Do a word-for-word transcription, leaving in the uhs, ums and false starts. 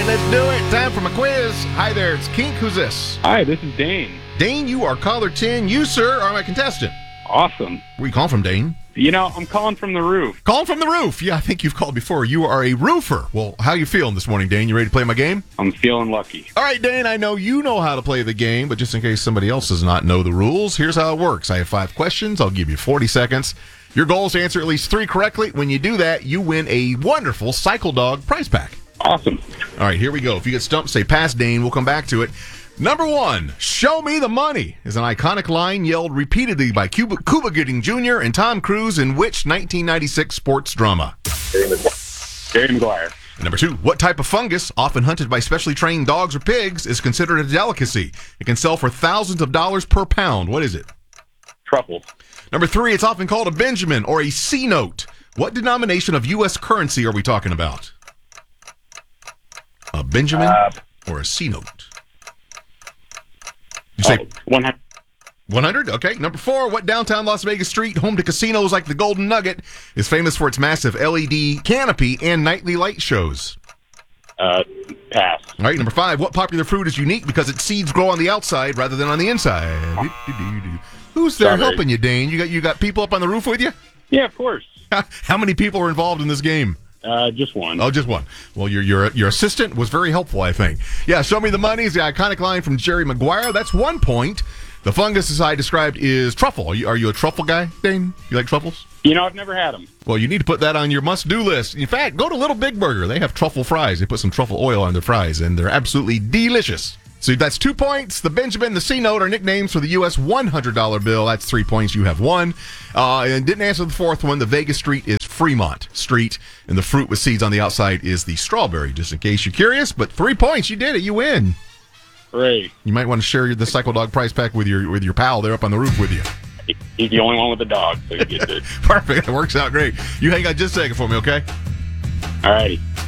let's do it. Time for my quiz. Hi there, it's Kink. Who's this? Hi, this is Dane. Dane, you are caller ten. You, sir, are my contestant. Awesome. Where are you calling from, Dane? You know, I'm calling from the roof. Calling from the roof. Yeah, I think you've called before. You are a roofer. Well, how you feeling this morning, Dane? You ready to play my game? I'm feeling lucky. All right, Dane, I know you know how to play the game, but just in case somebody else does not know the rules, here's how it works. I have five questions. I'll give you forty seconds. Your goal is to answer at least three correctly. When you do that, you win a wonderful Cycle Dog prize pack. Awesome. All right, here we go. If you get stumped, say pass, Dane. We'll come back to it. Number one, show me the money is an iconic line yelled repeatedly by Cuba, Cuba Gooding Junior and Tom Cruise in which nineteen ninety-six sports drama? Jerry Maguire. Number two, what type of fungus, often hunted by specially trained dogs or pigs, is considered a delicacy? It can sell for thousands of dollars per pound. What is it? Truffles. Number three, it's often called a Benjamin or a C-note. What denomination of U S currency are we talking about? A Benjamin Uh, or a C-note? You say oh, one hundred. one hundred? Okay. Number four, what downtown Las Vegas street, home to casinos like the Golden Nugget, is famous for its massive L E D canopy and nightly light shows? Uh, pass. All right. Number five, what popular fruit is unique because its seeds grow on the outside rather than on the inside? Who's there Strawberry. helping you, Dane? You got you got people up on the roof with you? Yeah, of course. How many people are involved in this game? Uh, just one. Oh, just one. Well, your your your assistant was very helpful, I think. Yeah, show me the money is the iconic line from Jerry Maguire. That's one point. The fungus, as I described, is truffle. Are you, are you a truffle guy, Dane? You like truffles? You know, I've never had them. Well, you need to put that on your must-do list. In fact, go to Little Big Burger. They have truffle fries. They put some truffle oil on their fries, and they're absolutely delicious. So that's two points. The Benjamin, the C-note are nicknames for the U S one hundred dollar bill. That's three points. You have one. Uh, and didn't answer the fourth one. The Vegas street is Fremont Street, and the fruit with seeds on the outside is the strawberry, just in case you're curious. But three points. You did it. You win. Hooray. You might want to share the Cycle Dog prize pack with your with your pal there up on the roof with you. He's the only one with the dog, so he gets it. Perfect. It works out great. You hang on just a second for me, okay? All righty.